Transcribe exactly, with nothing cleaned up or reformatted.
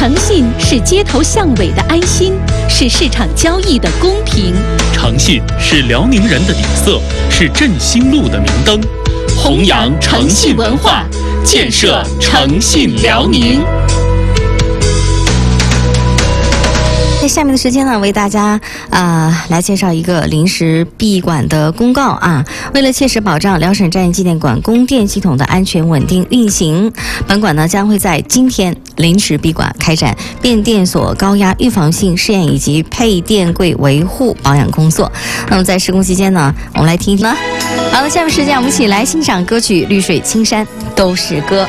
诚信是街头巷尾的安心，是市场交易的公平。 诚信是辽宁人的底色，是振兴路的明灯。弘扬诚信文化，建设诚信辽宁。 在下面的时间呢，为大家啊、呃、来介绍一个临时闭馆的公告啊。为了切实保障辽沈战役纪念馆供电系统的安全稳定运行，本馆呢将会在今天临时闭馆，开展变电所高压预防性试验以及配电柜维护保养工作。那么在施工期间呢，我们来听一听。好了，下面时间我们一起来欣赏歌曲《绿水青山都是歌》。